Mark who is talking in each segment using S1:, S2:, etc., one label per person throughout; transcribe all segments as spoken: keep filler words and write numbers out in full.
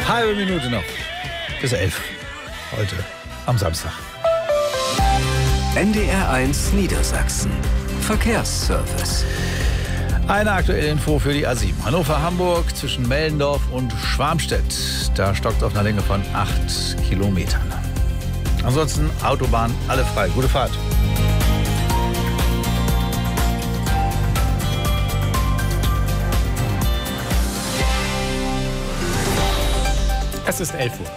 S1: Halbe Minute noch bis elf. Heute am Samstag.
S2: N D R eins Niedersachsen. Verkehrsservice.
S1: Eine aktuelle Info für die A sieben. Hannover-Hamburg zwischen Mellendorf und Schwarmstedt. Da stockt auf einer Länge von acht Kilometern. Ansonsten Autobahn, alle frei. Gute Fahrt.
S3: Es ist elf Uhr.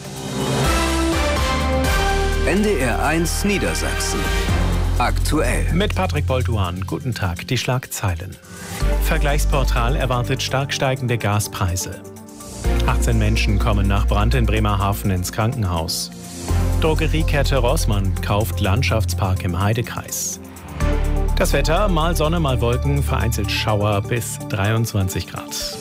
S2: N D R eins Niedersachsen. Aktuell.
S3: Mit Patrick Bolduan. Guten Tag. Die Schlagzeilen. Vergleichsportal erwartet stark steigende Gaspreise. achtzehn Menschen kommen nach Brand in Bremerhaven ins Krankenhaus. Drogeriekette Rossmann kauft Landschaftspark im Heidekreis. Das Wetter, mal Sonne, mal Wolken, vereinzelt Schauer bis dreiundzwanzig Grad.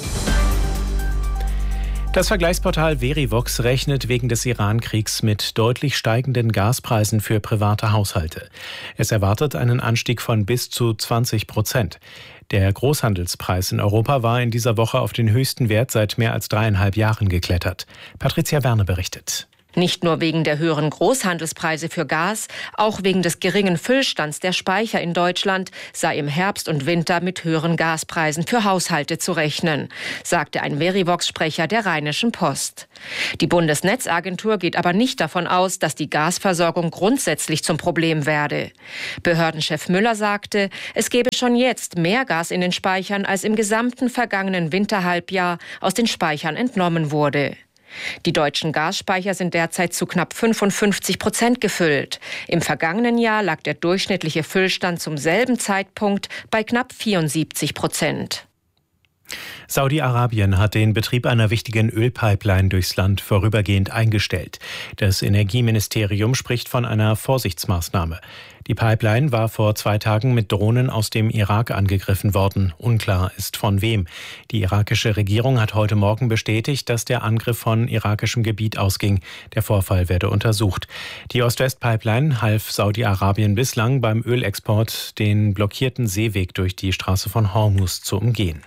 S3: Das Vergleichsportal Verivox rechnet wegen des Iran-Kriegs mit deutlich steigenden Gaspreisen für private Haushalte. Es erwartet einen Anstieg von bis zu zwanzig Prozent. Der Großhandelspreis in Europa war in dieser Woche auf den höchsten Wert seit mehr als dreieinhalb Jahren geklettert. Patricia Werne berichtet.
S4: Nicht nur wegen der höheren Großhandelspreise für Gas, auch wegen des geringen Füllstands der Speicher in Deutschland sei im Herbst und Winter mit höheren Gaspreisen für Haushalte zu rechnen, sagte ein Verivox-Sprecher der Rheinischen Post. Die Bundesnetzagentur geht aber nicht davon aus, dass die Gasversorgung grundsätzlich zum Problem werde. Behördenchef Müller sagte, es gebe schon jetzt mehr Gas in den Speichern, als im gesamten vergangenen Winterhalbjahr aus den Speichern entnommen wurde. Die deutschen Gasspeicher sind derzeit zu knapp fünfundfünfzig Prozent gefüllt. Im vergangenen Jahr lag der durchschnittliche Füllstand zum selben Zeitpunkt bei knapp vierundsiebzig Prozent.
S3: Saudi-Arabien hat den Betrieb einer wichtigen Ölpipeline durchs Land vorübergehend eingestellt. Das Energieministerium spricht von einer Vorsichtsmaßnahme. Die Pipeline war vor zwei Tagen mit Drohnen aus dem Irak angegriffen worden. Unklar ist von wem. Die irakische Regierung hat heute Morgen bestätigt, dass der Angriff von irakischem Gebiet ausging. Der Vorfall werde untersucht. Die Ost-West-Pipeline half Saudi-Arabien bislang beim Ölexport, den blockierten Seeweg durch die Straße von Hormuz zu umgehen.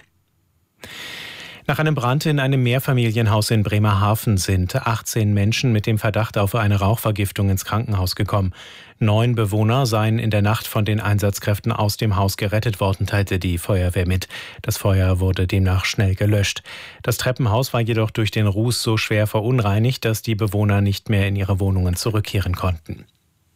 S3: Nach einem Brand in einem Mehrfamilienhaus in Bremerhaven sind achtzehn Menschen mit dem Verdacht auf eine Rauchvergiftung ins Krankenhaus gekommen. Neun Bewohner seien in der Nacht von den Einsatzkräften aus dem Haus gerettet worden, teilte die Feuerwehr mit. Das Feuer wurde demnach schnell gelöscht. Das Treppenhaus war jedoch durch den Ruß so schwer verunreinigt, dass die Bewohner nicht mehr in ihre Wohnungen zurückkehren konnten.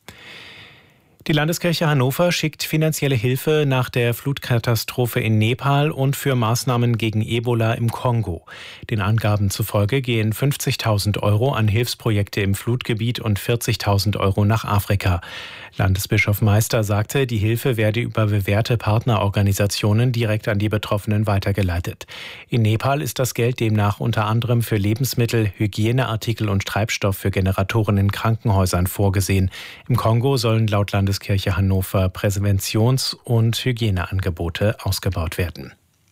S3: Die Landeskirche Hannover schickt finanzielle Hilfe nach der Flutkatastrophe in Nepal und für Maßnahmen gegen Ebola im Kongo. Den Angaben zufolge gehen fünfzigtausend Euro an Hilfsprojekte im Flutgebiet und vierzigtausend Euro nach Afrika. Landesbischof Meister sagte, die Hilfe werde über bewährte Partnerorganisationen direkt an die Betroffenen weitergeleitet. In Nepal ist das Geld demnach unter anderem für Lebensmittel, Hygieneartikel und Treibstoff für Generatoren in Krankenhäusern vorgesehen. Im Kongo sollen laut Landeskirche Kirche Hannover Präventions- und Hygieneangebote ausgebaut werden.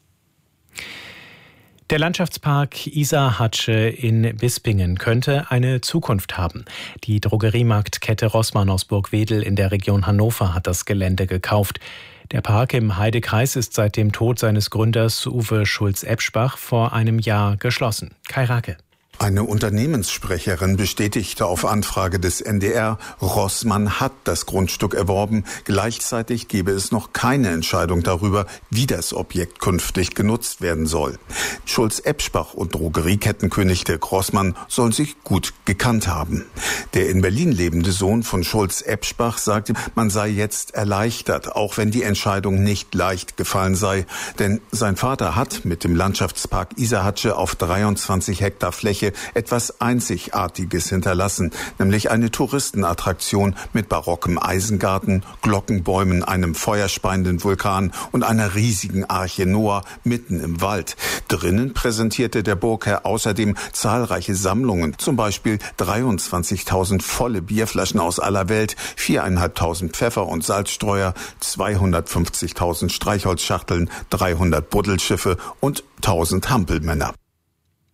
S3: Der Landschaftspark Isar-Hatsche in Bispingen könnte eine Zukunft haben. Die Drogeriemarktkette Rossmann aus Burgwedel in der Region Hannover hat das Gelände gekauft. Der Park im Heidekreis ist seit dem Tod seines Gründers Uwe Schulz-Epschbach vor einem Jahr geschlossen. Kai Rake.
S5: Eine Unternehmenssprecherin bestätigte auf Anfrage des N D R, Rossmann hat das Grundstück erworben. Gleichzeitig gebe es noch keine Entscheidung darüber, wie das Objekt künftig genutzt werden soll. Schulz-Epschbach und Drogeriekettenkönig Dirk Rossmann sollen sich gut gekannt haben. Der in Berlin lebende Sohn von Schulz-Epschbach sagte, man sei jetzt erleichtert, auch wenn die Entscheidung nicht leicht gefallen sei. Denn sein Vater hat mit dem Landschaftspark Isar-Hatsche auf dreiundzwanzig Hektar Fläche etwas Einzigartiges hinterlassen, nämlich eine Touristenattraktion mit barockem Eisengarten, Glockenbäumen, einem feuerspeienden Vulkan und einer riesigen Arche Noah mitten im Wald. Drinnen präsentierte der Burgherr außerdem zahlreiche Sammlungen, zum Beispiel dreiundzwanzigtausend volle Bierflaschen aus aller Welt, viertausendfünfhundert Pfeffer- und Salzstreuer, zweihundertfünfzigtausend Streichholzschachteln, dreihundert Buddelschiffe und tausend Hampelmänner.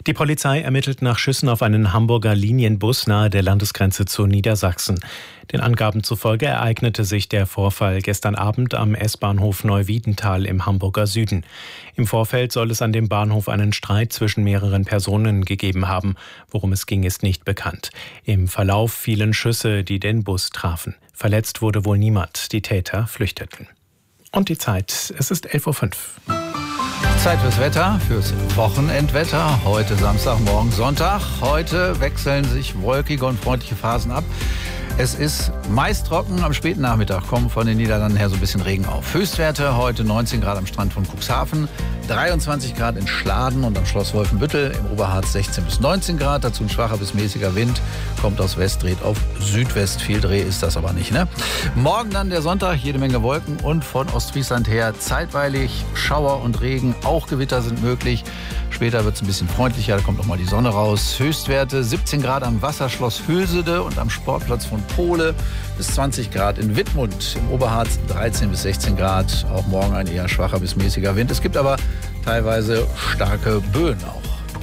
S3: Die Polizei ermittelt nach Schüssen auf einen Hamburger Linienbus nahe der Landesgrenze zu Niedersachsen. Den Angaben zufolge ereignete sich der Vorfall gestern Abend am S-Bahnhof Neuwiedental im Hamburger Süden. Im Vorfeld soll es an dem Bahnhof einen Streit zwischen mehreren Personen gegeben haben. Worum es ging, ist nicht bekannt. Im Verlauf fielen Schüsse, die den Bus trafen. Verletzt wurde wohl niemand. Die Täter flüchteten. Und die Zeit, es ist elf Uhr fünf.
S1: Zeit fürs Wetter, fürs Wochenendwetter. Heute Samstag, morgen Sonntag. Heute wechseln sich wolkige und freundliche Phasen ab. Es ist meist trocken, am späten Nachmittag kommen von den Niederlanden her so ein bisschen Regen auf. Höchstwerte heute neunzehn Grad am Strand von Cuxhaven, dreiundzwanzig Grad in Schladen und am Schloss Wolfenbüttel, im Oberharz sechzehn bis neunzehn Grad, dazu ein schwacher bis mäßiger Wind, kommt aus West, dreht auf Südwest, viel Dreh ist das aber nicht, ne? Morgen dann der Sonntag, jede Menge Wolken und von Ostfriesland her zeitweilig Schauer und Regen, auch Gewitter sind möglich. Später wird es ein bisschen freundlicher, da kommt noch mal die Sonne raus. Höchstwerte siebzehn Grad am Wasserschloss Hösede und am Sportplatz von Pole, bis zwanzig Grad in Wittmund. Im Oberharz dreizehn bis sechzehn Grad, auch morgen ein eher schwacher bis mäßiger Wind. Es gibt aber teilweise starke Böen auch.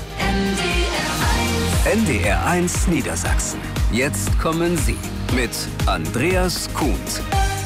S2: N D R eins Niedersachsen. Jetzt kommen Sie mit Andreas Kuhns.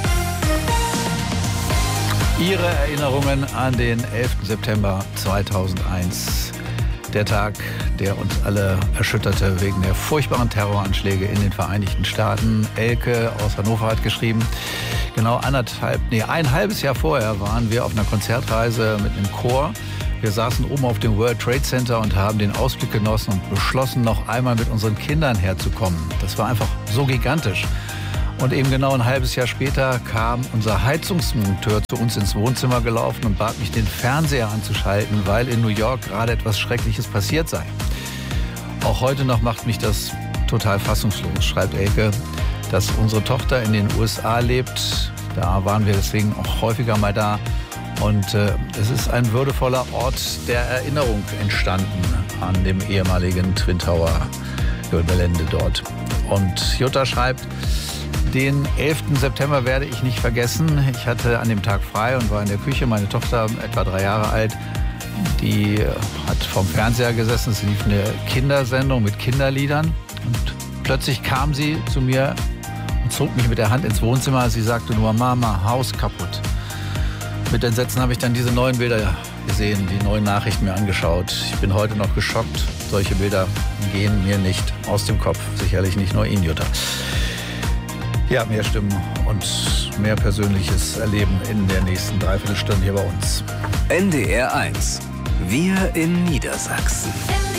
S1: Ihre Erinnerungen an den elften September zweitausendeins. Der Tag, der uns alle erschütterte wegen der furchtbaren Terroranschläge in den Vereinigten Staaten. Elke aus Hannover hat geschrieben, genau anderthalb, nee, ein halbes Jahr vorher waren wir auf einer Konzertreise mit einem Chor. Wir saßen oben auf dem World Trade Center und haben den Ausblick genossen und beschlossen, noch einmal mit unseren Kindern herzukommen. Das war einfach so gigantisch. Und eben genau ein halbes Jahr später kam unser Heizungsmonteur zu uns ins Wohnzimmer gelaufen und bat mich, den Fernseher anzuschalten, weil in New York gerade etwas Schreckliches passiert sei. Auch heute noch macht mich das total fassungslos, schreibt Elke, dass unsere Tochter in den U S A lebt. Da waren wir deswegen auch häufiger mal da. Und äh, es ist ein würdevoller Ort der Erinnerung entstanden an dem ehemaligen Twin Tower Gelände dort. Und Jutta schreibt, den elften September werde ich nicht vergessen. Ich hatte an dem Tag frei und war in der Küche. Meine Tochter, etwa drei Jahre alt, die hat vorm Fernseher gesessen. Es lief eine Kindersendung mit Kinderliedern. Und plötzlich kam sie zu mir und zog mich mit der Hand ins Wohnzimmer. Sie sagte nur, Mama, Haus kaputt. Mit Entsetzen habe ich dann diese neuen Bilder gesehen, die neuen Nachrichten mir angeschaut. Ich bin heute noch geschockt. Solche Bilder gehen mir nicht aus dem Kopf. Sicherlich nicht nur Ihnen, Jutta. Ja, mehr Stimmen und mehr persönliches Erleben in der nächsten Dreiviertelstunde hier bei uns.
S2: N D R eins. Wir in Niedersachsen.